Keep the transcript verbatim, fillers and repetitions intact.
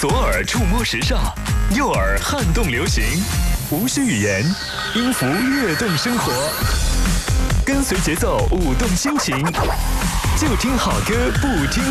左耳触摸时尚，右耳撼动流行，无需语言，音符跃动生活。跟随节奏，舞动心情，就听好歌，不听